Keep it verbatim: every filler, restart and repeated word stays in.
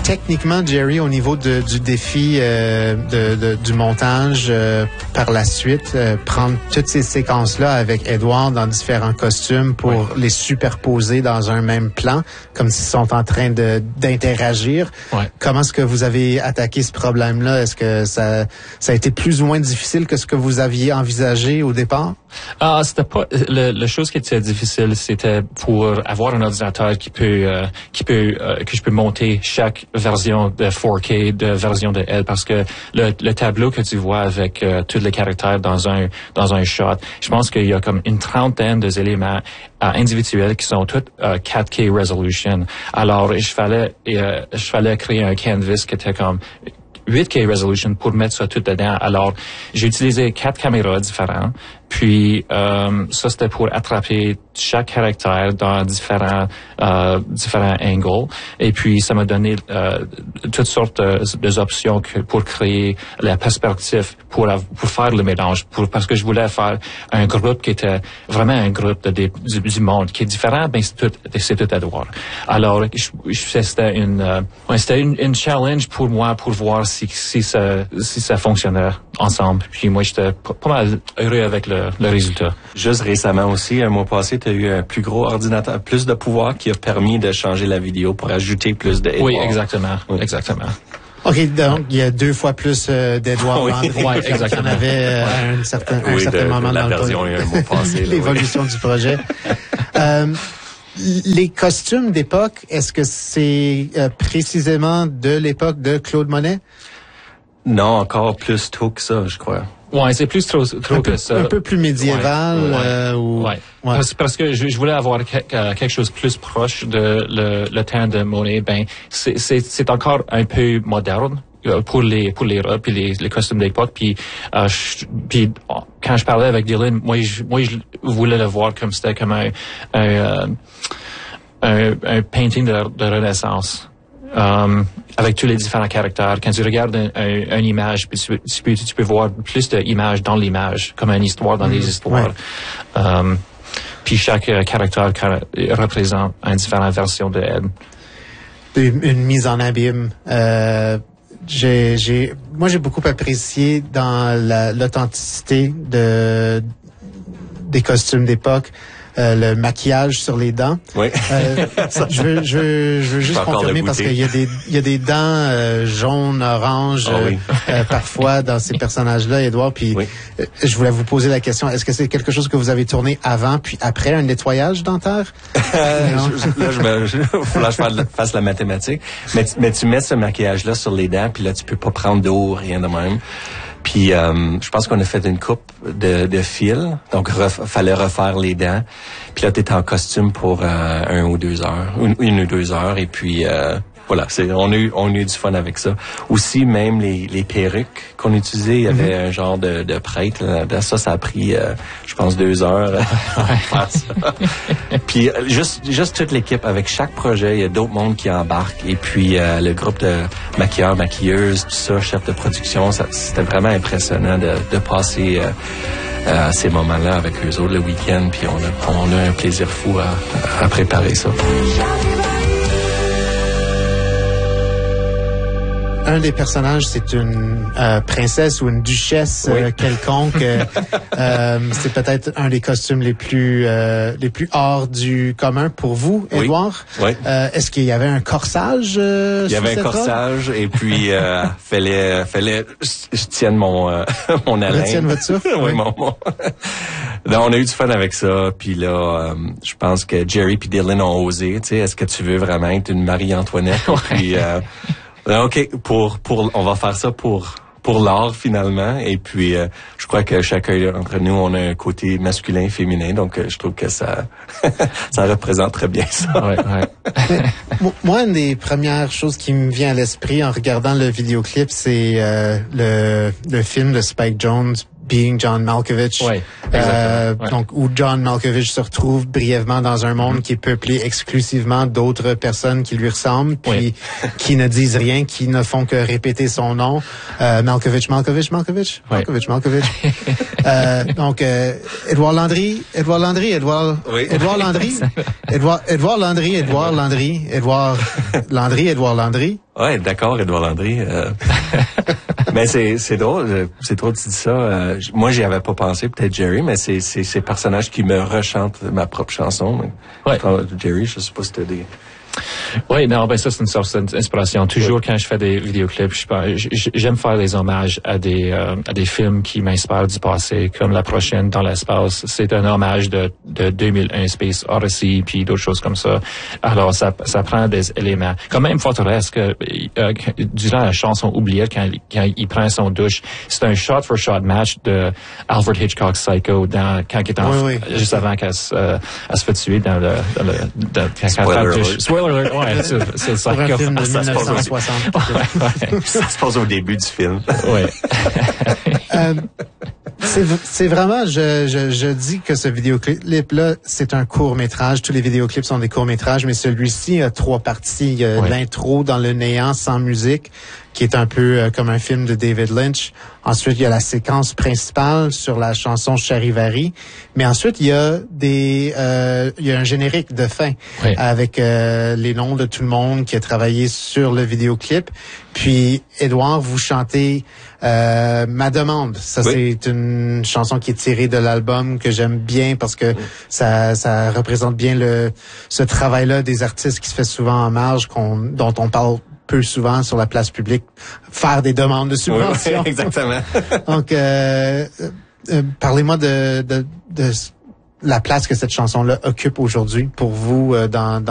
techniquement, Jerry, au niveau de, du défi euh, de, de, du montage, euh, par la suite, euh, prendre toutes ces séquences-là avec Edouard dans différents costumes pour ouais. les superposer dans un même plan, comme s'ils sont en train de d'interagir. Ouais. Comment est-ce que vous avez attaqué ce problème-là? Est-ce que ça, ça a été plus ou moins difficile que ce que vous aviez envisagé au départ? Ah, c'était pas le, la chose qui était difficile, c'était pour avoir un ordinateur qui peut euh, qui peut euh, que je peux monter chaque version de quatre K de version de elle, parce que le, le tableau que tu vois avec euh, tous les caractères dans un dans un shot, je pense qu'il y a comme une trentaine de éléments euh, individuels qui sont tous euh, quatre K resolution. Alors, je fallait euh, je fallait créer un canvas qui était comme huit K resolution pour mettre ça tout dedans. Alors, j'ai utilisé quatre caméras différentes. Puis, euh, ça, c'était pour attraper chaque caractère dans différents euh, différents angles. Et puis, ça m'a donné euh, toutes sortes de, de options que, pour créer la perspective, pour, pour faire le mélange. Pour, parce que je voulais faire un groupe qui était vraiment un groupe de, de, du, du monde, qui est différent, mais c'est tout, c'est tout Edouard. Alors, je, je, c'était une euh, c'était une, une challenge pour moi pour voir si, si, ça, si ça fonctionnait ensemble. Puis moi, j'étais pas, pas mal heureux avec le le résultat. Juste récemment aussi, un mois passé, tu as eu un plus gros ordinateur, plus de pouvoir qui a permis de changer la vidéo pour ajouter plus de Oui, exactement. Oui. Exactement. OK, donc il y a deux fois plus euh, d'Edouard oui. Landry ouais, exactement. qu'on avait euh, à un certain, oui, un certain de, moment de la dans version le un mois passé. Là, l'évolution oui. du projet. euh, les costumes d'époque, est-ce que c'est euh, précisément de l'époque de Claude Monet? Non, encore plus tôt que ça, je crois. Ouais, c'est plus trop, trop un peu, que ça. Un peu plus médiéval. Ouais, euh, ouais, ou... ouais. ouais. Parce, parce que je, je voulais avoir que, quelque chose de plus proche de le, le temps de Monet. Ben, c'est, c'est, c'est encore un peu moderne pour les pour les robes puis les, les costumes d'époque. Puis, euh, je, puis quand je parlais avec Dylan, moi, je, moi, je voulais le voir comme c'était comme un un, un, un painting de, de Renaissance. Um, avec tous les différents caractères. Quand tu regardes un, un, une image, puis tu, tu, peux, tu peux voir plus d'images dans l'image, comme une histoire dans mmh, les histoires. Ouais. Um, puis chaque euh, caractère représente une différente version de elle. Une, une mise en abîme. Euh, j'ai, j'ai, moi, j'ai beaucoup apprécié dans la, l'authenticité de des costumes d'époque. Euh, le maquillage sur les dents. Oui. Euh, je veux, je veux, je veux juste confirmer parce qu'il y a des, il y a des dents euh, jaunes, oranges, oh, oui. euh, parfois dans ces personnages-là, Edouard. Puis, oui. euh, je voulais vous poser la question est-ce que c'est quelque chose que vous avez tourné avant puis après un nettoyage dentaire? euh, je, là, je me, je, faut là, je fasse la mathématique. Mais, mais tu mets ce maquillage-là sur les dents, puis là, tu peux pas prendre d'eau, rien de même. Puis euh, je pense qu'on a fait une coupe de, de fil, donc ref, fallait refaire les dents. Puis là, t'étais en costume pour euh, un ou deux heures, une, une ou deux heures, et puis euh, voilà, c'est, on a eu on a eu du fun avec ça. Aussi, même les, les perruques qu'on utilisait, il y avait mm-hmm. un genre de, de prêtre. Là, ça, ça a pris, euh, je pense, deux heures à faire ça. Puis juste juste toute l'équipe, avec chaque projet, il y a d'autres mondes qui embarquent. Et puis euh, le groupe de maquilleurs, maquilleuses, tout ça, chef de production, ça, c'était vraiment impressionnant de, de passer euh, euh, ces moments-là avec eux autres le week-end. Puis on a on a un plaisir fou à, à préparer ça. Un des personnages, c'est une euh, princesse ou une duchesse oui. euh, quelconque. euh, c'est peut-être un des costumes les plus euh, les plus hors du commun pour vous, Edouard. Oui. oui. Euh, est-ce qu'il y avait un corsage euh, Il y avait un corsage robe? Et puis euh, fallait fallait je, je tienne mon euh, mon haleine. Retienne votre souffle. oui, oui. mon, mon... Donc, on a eu du fun avec ça. Puis là, euh, je pense que Jerry puis Dylan ont osé. Tu sais, est-ce que tu veux vraiment être une Marie-Antoinette? Puis euh, OK, pour pour on va faire ça pour pour l'art finalement. Et puis euh, je crois que chacun d'entre nous on a un côté masculin et féminin, donc euh, je trouve que ça ça représente très bien ça. Ouais, ouais. Moi, une des premières choses qui me vient à l'esprit en regardant le vidéoclip, c'est euh, le le film de Spike Jonze, Being John Malkovich. Ouais, euh, ouais. Donc, où John Malkovich se retrouve brièvement dans un monde mm-hmm. qui est peuplé exclusivement d'autres personnes qui lui ressemblent, puis ouais. qui ne disent rien, qui ne font que répéter son nom. Euh, Malkovich, Malkovich, Malkovich, ouais. Malkovich, Malkovich. euh, donc, euh, Édouard Landry, Édouard Landry, Édouard, oui. Édouard Landry, Édouard, Édouard Landry, Édouard Landry, Édouard Landry, Édouard Landry. Ouais, d'accord, Édouard Landry. Euh... mais c'est c'est drôle, c'est drôle que tu dis ça. Euh, moi, j'y avais pas pensé, peut-être Jerry, mais c'est c'est ces personnages qui me rechantent ma propre chanson. Ouais. Jerry, je sais pas si t'as des... Oui, non, ben ça c'est une sorte d'inspiration. Toujours oui. quand je fais des vidéoclips, je, j'aime faire des hommages à des euh, à des films qui m'inspirent du passé, comme La Prochaine dans l'espace. C'est un hommage de de deux mille un Space Odyssey puis d'autres choses comme ça. Alors ça ça prend des éléments. Quand même Forteresse que euh, durant la chanson Oubliette quand quand il prend son douche, c'est un shot for shot match de Alfred Hitchcock Psycho dans quand il est en oui, oui. juste avant qu'elle se euh, elle se fait tuer dans le dans le dans, quand Spoiler douche. Spoiler alert. Ouais, c'est c'est ça. Pour un film de ça dix-neuf cent soixante. Ouais, ouais. Ça se passe au début du film. Ouais. euh, c'est, c'est vraiment, je, je, je dis que ce vidéoclip-là, c'est un court-métrage. Tous les vidéoclips sont des courts-métrages, mais celui-ci a trois parties. Il y a ouais. l'intro dans le néant sans musique, qui est un peu euh, comme un film de David Lynch. Ensuite, il y a la séquence principale sur la chanson Charivari. Mais ensuite, il y a des, euh, il y a un générique de fin oui. avec euh, les noms de tout le monde qui a travaillé sur le vidéoclip. Puis, Édouard, vous chantez euh, Ma Demande. Ça, oui. c'est une chanson qui est tirée de l'album que j'aime bien parce que oui. ça, ça représente bien le, ce travail-là des artistes qui se fait souvent en marge, qu'on, dont on parle peu souvent sur la place publique, faire des demandes de subventions. Oui, exactement. Donc, euh, euh, parlez-moi de, de, de la place que cette chanson-là occupe aujourd'hui pour vous euh, dans, dans